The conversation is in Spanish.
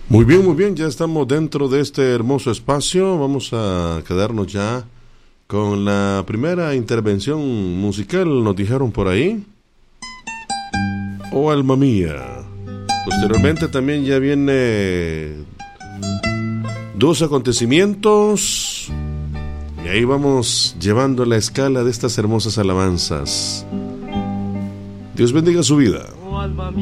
Muy bien, ya estamos dentro de este hermoso espacio. Vamos a quedarnos ya con la primera intervención musical, nos dijeron por ahí. Oh, alma mía. Posteriormente también ya viene dos acontecimientos. Y ahí vamos llevando la escala de estas hermosas alabanzas. Dios bendiga su vida. Oh, alma mía.